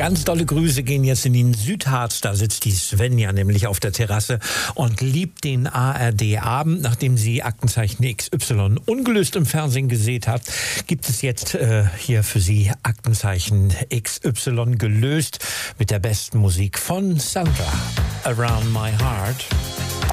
Ganz dolle Grüße gehen jetzt in den Südharz. Da sitzt die Svenja nämlich auf der Terrasse und liebt den ARD-Abend. Nachdem sie Aktenzeichen XY ungelöst im Fernsehen gesehen hat, gibt es jetzt hier für sie Aktenzeichen XY gelöst mit der besten Musik von Sandra. Around My Heart.